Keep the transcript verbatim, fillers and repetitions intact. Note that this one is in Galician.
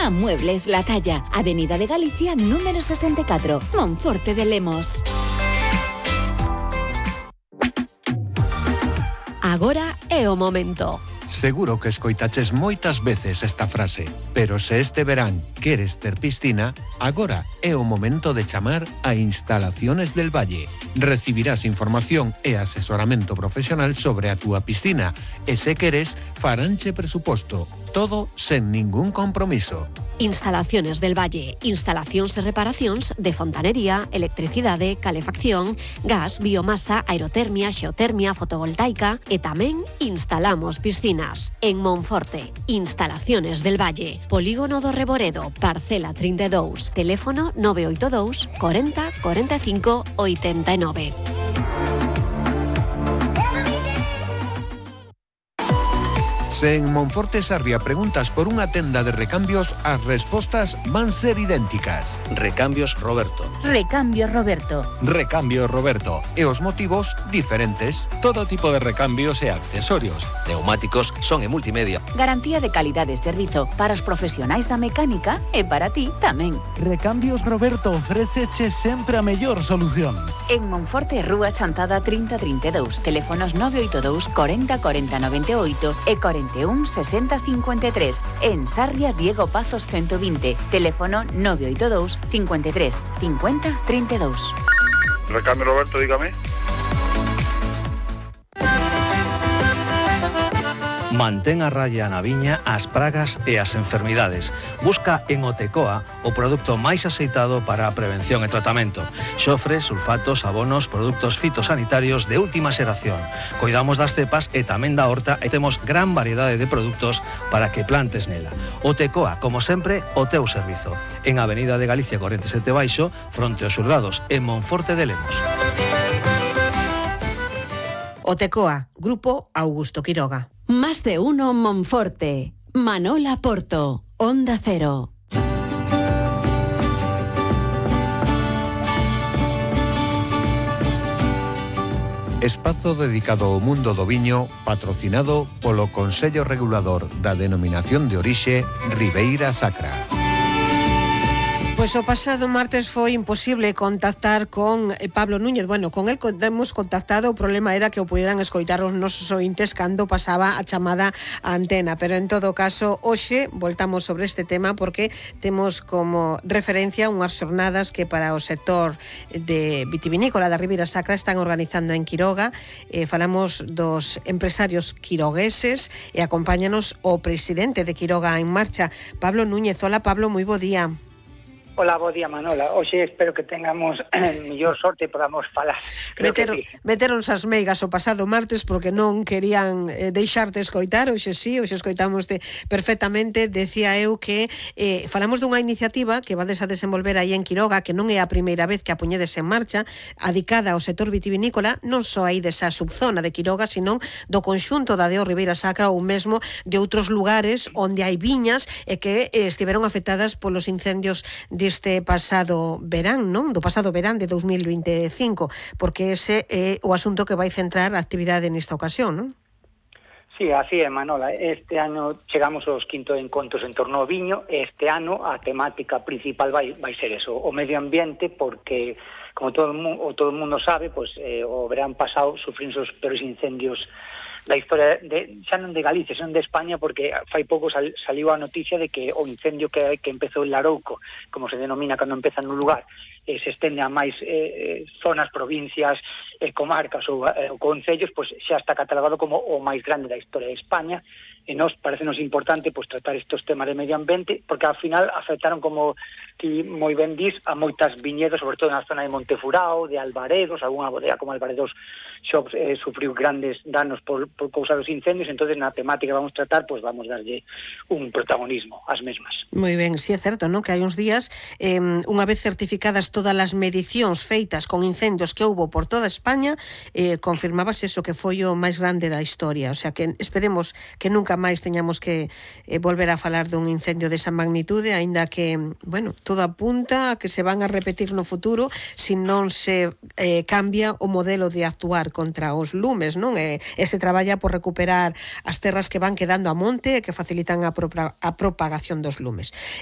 A Muebles La Talla, Avenida de Galicia, número sesenta e catro, Monforte de Lemos. Agora é o momento. Seguro que escoitaches moitas veces esta frase, pero se este verán queres ter piscina, agora é o momento de chamar a Instalaciones del Valle. Recibirás información e asesoramento profesional sobre a túa piscina e se queres, faranche presuposto. Todo sen ningún compromiso. Instalaciones del Valle. Instalacións e reparacións de fontanería, electricidade, calefacción, gas, biomasa, aerotermia, xeotermia, fotovoltaica e tamén instalamos piscinas. En Monforte, Instalaciones del Valle. Polígono do Reboredo, parcela trinta e dous, teléfono nove oito dous, cuarenta, cuarenta e cinco, ochenta e nove. Se en Monforte Sarria preguntas por unha tenda de recambios, as respostas van ser idénticas. Recambios Roberto. Recambio Roberto. Recambio Roberto. E os motivos diferentes. Todo tipo de recambios e accesorios. Neumáticos, son e multimedia. Garantía de calidade e servizo para os profesionais da mecánica e para ti tamén. Recambios Roberto ofréceche sempre a mellor solución. En Monforte, Rúa Chantada trinta trinta e dous, teléfonos nove oito dous, cuarenta, cuarenta, noventa e oito e cuarenta e un, sesenta, cincuenta e tres. En Sarria, Diego Pazos ciento vinte, teléfono nove oito dous, cincuenta e tres, cincuenta, trinta e dous. Recambio Roberto, dígame. Mantén a raya na viña as pragas e as enfermidades. Busca en Otecoa o produto máis aceitado para a prevención e tratamento. Xofre, sulfatos, abonos, produtos fitosanitarios de última xeración. Cuidamos das cepas e tamén da horta e temos gran variedade de produtos para que plantes nela. Otecoa, como sempre, o teu servizo. En Avenida de Galicia corrente sete baixo, fronte aos xulgados, en Monforte de Lemos. Otecoa, Grupo Augusto Quiroga. Más de uno Monforte. Manola Porto, Onda Cero. Espazo dedicado ao mundo do viño, patrocinado polo Consello Regulador da Denominación de Orixe Ribeira Sacra. Pois o pasado martes foi imposible contactar con Pablo Núñez. Bueno, con el hemos contactado, o problema era que o puderan escoitar os nosos ointes cando pasaba a chamada a antena, pero en todo caso, hoxe voltamos sobre este tema porque temos como referencia unhas xornadas que para o sector de vitivinícola da Ribeira Sacra están organizando en Quiroga. Eh, falamos dos empresarios quirogueses e acompáñanos o presidente de Quiroga en Marcha, Pablo Núñez. Hola, Pablo, moi bo día. Hola, bo día, Manola. Hoxe espero que tengamos mellor sorte e podamos falar. Meter, sí. Meteronse as meigas o pasado martes porque non querían eh, deixarte escoitar. Hoxe sí, hoxe escoitámoste perfectamente. Decía eu que eh, falamos dunha iniciativa que vades a desenvolver aí en Quiroga, que non é a primeira vez que a poñedes en marcha, adicada ao sector vitivinícola, non só aí desa subzona de Quiroga, sino do conxunto da de Ribeira Sacra ou mesmo de outros lugares onde hai viñas e que eh, estiveron afectadas polos incendios de este pasado verán, non? Do pasado verán de dos mil veinticinco, porque ese é o asunto que vai centrar a actividade nesta ocasión, non? Sí, así é, Manola. Este ano chegamos aos quinto encontros en torno ao viño e este ano a temática principal vai, vai ser eso, o medio ambiente, porque como todo o todo o mundo sabe, pues, eh, o verán pasado sufrimos os peores incendios da historia de, xa non de Galicia, senón de España, porque fai pouco sal, saliu a noticia de que o incendio que, que empezou en Larouco, como se denomina cando empeza nun lugar, eh, se estende a máis eh, zonas, provincias, eh, comarcas ou eh, concellos, pois xa está catalogado como o máis grande da historia de España. E nos parecenos importante pois tratar estes temas de medio ambiente, porque ao final afectaron, como ti moi ben dis, a moitas viñedos, sobre todo na zona de Montefurao, de Albaredos, algunha bodega como Albaredos Shops eh, sufriu grandes danos por, por causa dos incendios. Entonces na temática que vamos tratar, pois vamos darlle un protagonismo ás mesmas. Moi ben, si é certo, non? Que hai uns días, eh, unha vez certificadas todas as medicións feitas con incendios que houbo por toda España, eh, confirmabas eso, que foi o máis grande da historia. O sea que esperemos que nunca máis teñamos que eh, volver a falar dun incendio desa magnitude, aínda que, bueno, todo apunta a que se van a repetir no futuro se non se eh, cambia o modelo de actuar contra os lumes, non? E, e se traballa por recuperar as terras que van quedando a monte e que facilitan a, pro, a propagación dos lumes.